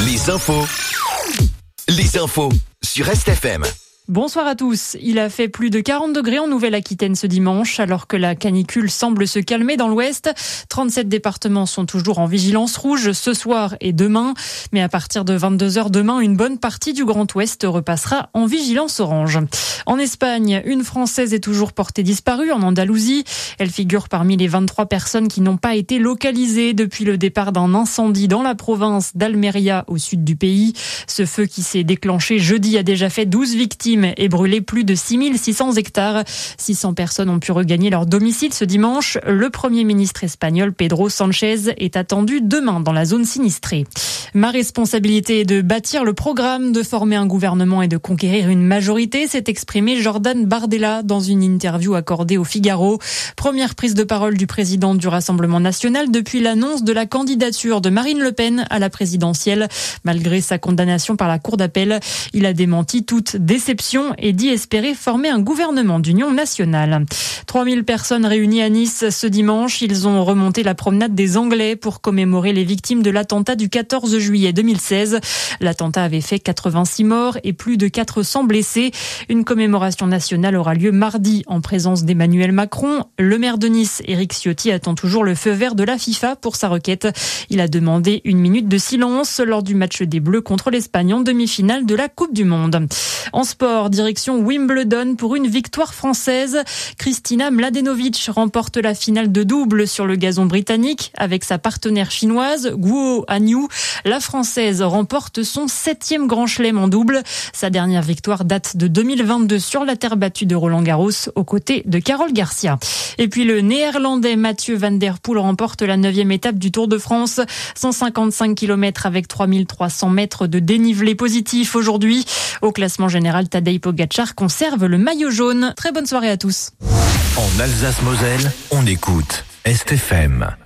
Les infos sur RestFM. Bonsoir à tous. Il a fait plus de 40 degrés en Nouvelle-Aquitaine ce dimanche, alors que la canicule semble se calmer dans l'ouest. 37 départements sont toujours en vigilance rouge ce soir et demain. Mais à partir de 22h demain, une bonne partie du Grand Ouest repassera en vigilance orange. En Espagne, une Française est toujours portée disparue en Andalousie. Elle figure parmi les 23 personnes qui n'ont pas été localisées depuis le départ d'un incendie dans la province d'Almeria au sud du pays. Ce feu qui s'est déclenché jeudi a déjà fait 12 victimes et brûlé plus de 6600 hectares. 600 personnes ont pu regagner leur domicile ce dimanche. Le Premier ministre espagnol Pedro Sánchez est attendu demain dans la zone sinistrée. Ma responsabilité est de bâtir le programme, de former un gouvernement et de conquérir une majorité, s'est exprimé Jordan Bardella dans une interview accordée au Figaro. Première prise de parole du président du Rassemblement national depuis l'annonce de la candidature de Marine Le Pen à la présidentielle. Malgré sa condamnation par la Cour d'appel, il a démenti toute déception et dit espérer former un gouvernement d'union nationale. 3000 personnes réunies à Nice ce dimanche. Ils ont remonté la promenade des Anglais pour commémorer les victimes de l'attentat du 14 juillet 2016. L'attentat avait fait 86 morts et plus de 400 blessés. Une commémoration nationale aura lieu mardi en présence d'Emmanuel Macron. Le maire de Nice, Éric Ciotti, attend toujours le feu vert de la FIFA pour sa requête. Il a demandé 1 minute de silence lors du match des Bleus contre l'Espagne en demi-finale de la Coupe du Monde. En sport, direction Wimbledon pour une victoire française. Kristina Mladenovic remporte la finale de double sur le gazon britannique avec sa partenaire chinoise Guo Hanyu. La Française remporte son 7e Grand Chelem en double. Sa dernière victoire date de 2022 sur la terre battue de Roland-Garros aux côtés de Carole Garcia. Et puis le Néerlandais Mathieu van der Poel remporte la 9e étape du Tour de France. 155 km avec 3300 mètres de dénivelé positif aujourd'hui. Au classement général, Tadej Pogačar conserve le maillot jaune. Très bonne soirée à tous. En Alsace-Moselle, on écoute RestFM.